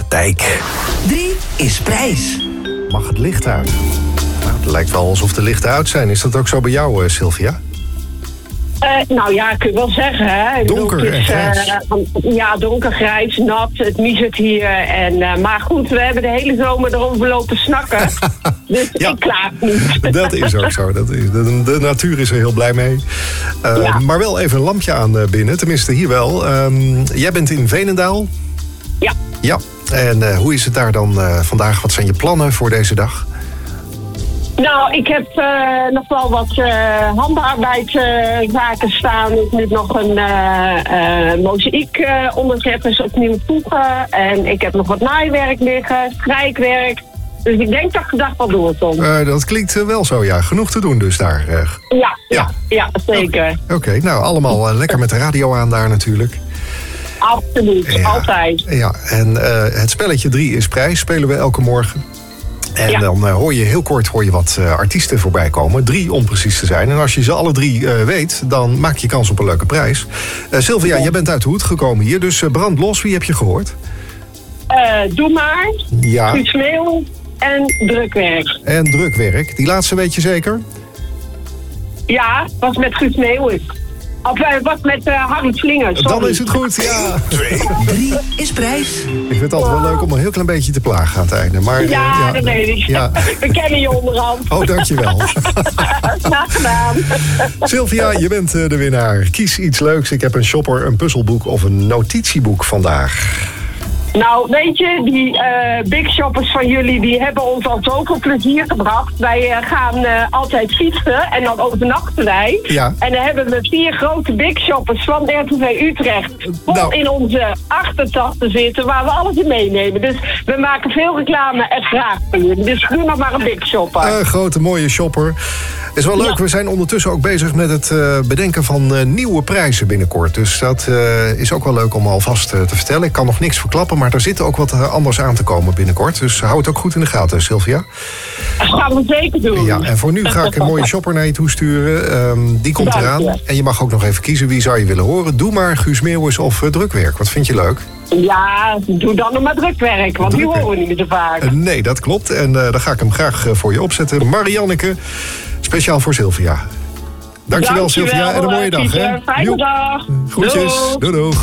praktijk. 3 is prijs. Mag het licht uit? Nou, het lijkt wel alsof de lichten uit zijn. Is dat ook zo bij jou, Sylvia? Nou ja, kun je wel zeggen. Hè? Donker en grijs. Ja, donker, grijs, nat. Het miezert hier. Maar goed, we hebben de hele zomer erom lopen snakken. Dus Ja. ik klaag niet. Dat is ook zo. De natuur is er heel blij mee. Ja. Maar wel even een lampje aan binnen. Tenminste, hier wel. Jij bent in Veenendaal. Ja. Ja. En hoe is het daar dan vandaag? Wat zijn je plannen voor deze dag? Nou, ik heb nog wel wat handarbeidszaken staan. Ik moet nog een mozaïek onderzetters opnieuw voegen. En ik heb nog wat naaiwerk liggen, strijkwerk. Dus ik denk dat ik de dag wel doorkom. Dat klinkt wel zo, ja. Genoeg te doen dus daar. Ja, zeker. Oké, nou allemaal lekker met de radio aan daar natuurlijk. Absoluut, Ja. altijd. Ja, en het spelletje 3 is prijs spelen we elke morgen. En dan hoor je heel kort wat artiesten voorbij komen. 3 om precies te zijn. En als je ze alle 3 weet, dan maak je kans op een leuke prijs. Sylvia, jij bent uit de hoed gekomen hier. Dus brand los, wie heb je gehoord? Doe maar, Ja, Guus Meeuw en drukwerk. en drukwerk. Die laatste weet je zeker? Ja, was met Guus Meeuw. Of was met Harry Slinger, sorry. Dan is het goed, ja. 3 is prijs. Ik vind het altijd wel leuk om een heel klein beetje te plagen aan het einde. Maar, Ja, dat weet ik. Ja. We kennen je onderhand. Oh, dankjewel. Graag gedaan. Sylvia, je bent de winnaar. Kies iets leuks. Ik heb een shopper, een puzzelboek of een notitieboek vandaag. Nou, weet je, die big shoppers van jullie, die hebben ons al zoveel plezier gebracht. Wij gaan altijd fietsen en dan overnachten wij. Ja. En dan hebben we 4 grote big shoppers van RTV Utrecht vol Nou. in onze achtertassen zitten, waar we alles in meenemen. Dus we maken veel reclame en graag voor jullie. Dus doe nog maar een big shopper. Een grote mooie shopper. Is wel leuk, Ja. we zijn ondertussen ook bezig met het bedenken van nieuwe prijzen binnenkort. Dus dat is ook wel leuk om alvast te vertellen. Ik kan nog niks verklappen, maar er zit ook wat anders aan te komen binnenkort. Dus hou het ook goed in de gaten, Sylvia. Dat gaan we zeker doen. Ja, en voor nu ga ik een mooie shopper naar je toe sturen. Die komt Dank eraan. je. En je mag ook nog even kiezen wie zou je willen horen. Doe maar Guus Meeuwis of drukwerk. Wat vind je leuk? Ja, doe dan nog maar drukwerk, want die Drukwerk. horen we niet meer zo vaak. Nee, dat klopt. En dan ga ik hem graag voor je opzetten. Marianneke, speciaal voor Sylvia. Dankjewel, Sylvia, en een mooie dag. Hè? Fijne Joep. dag. Groetjes. Doei. Doei.